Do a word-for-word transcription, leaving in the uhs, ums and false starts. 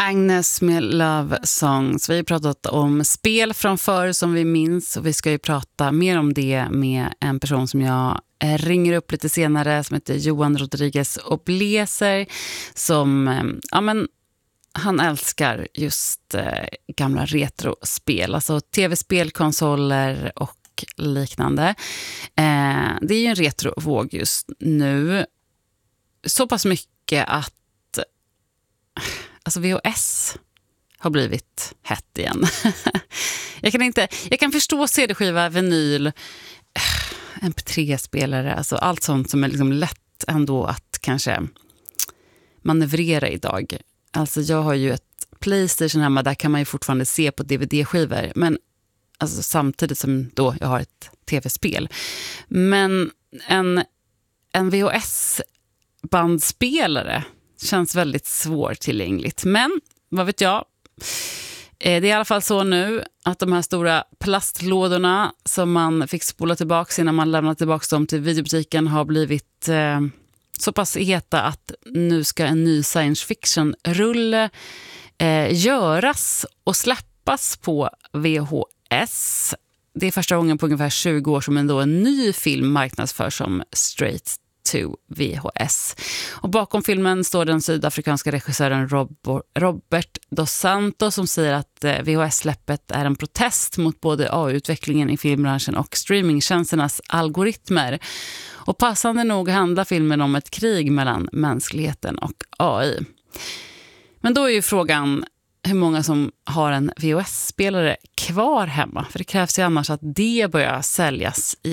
Agnes med Love Songs. Vi har pratat om spel från förr som vi minns, och vi ska ju prata mer om det med en person som jag ringer upp lite senare som heter Johan Rodriguez Obleser, som, ja men han älskar just eh, gamla retrospel, alltså tv-spel, konsoler och liknande. Eh, det är ju en retrovåg just nu. Så pass mycket att alltså V H S har blivit hett igen. jag kan inte, jag kan förstå C D-skiva, vinyl, M P tre-spelare, alltså allt sånt som är liksom lätt ändå att kanske manövrera idag. Alltså jag har ju ett PlayStation hemma, där kan man ju fortfarande se på D V D-skivor, men alltså samtidigt som då jag har ett tv-spel. Men en, en V H S-bandspelare känns väldigt svårtillgängligt. Men vad vet jag? Det är i alla fall så nu att de här stora plastlådorna som man fick spola tillbaka innan man lämnade tillbaka dem till videobutiken har blivit eh, så pass heta att nu ska en ny science fiction-rulle eh, göras och släppas på V H S. Det är första gången på ungefär tjugo år som en, då en ny film marknadsförs som straight to V H S. Och bakom filmen står den sydafrikanska regissören Rob- Robert Dos Santos, som säger att eh, V H S-släppet är en protest mot både A I-utvecklingen i filmbranschen och streamingtjänsternas algoritmer. Och passande nog handlar filmen om ett krig mellan mänskligheten och A I. Men då är ju frågan hur många som har en V H S-spelare kvar hemma. För det krävs ju annars att det börjar säljas i